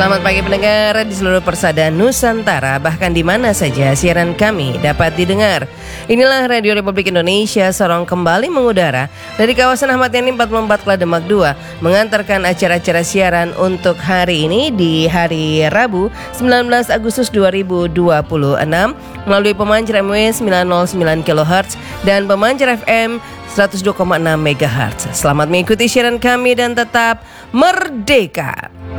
Selamat pagi pendengar di seluruh persada Nusantara, bahkan di mana saja siaran kami dapat didengar. Inilah Radio Republik Indonesia Sorong kembali mengudara dari kawasan Ahmad Yani 44 Klademak 2, mengantarkan acara-acara siaran untuk hari ini di hari Rabu 19 Agustus 2026 melalui pemancar MW 909 kHz dan pemancar FM 102,6 MHz. Selamat mengikuti siaran kami dan tetap merdeka.